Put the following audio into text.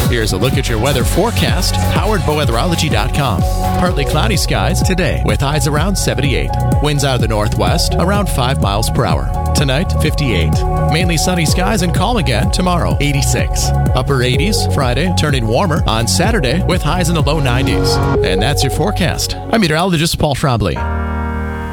Here's a look at your weather forecast, powered by weatherology.com. Partly cloudy skies today with highs around 78. Winds out of the northwest around 5 miles per hour. Tonight, 58. Mainly sunny skies and calm again tomorrow, 86. Upper 80s Friday, turning warmer on Saturday with highs in the low 90s. And that's your forecast. I'm meteorologist Paul Trombley.